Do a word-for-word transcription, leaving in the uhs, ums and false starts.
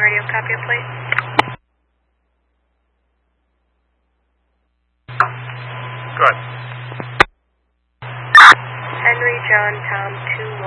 radio, copy your plate. Good. Henry John Tom two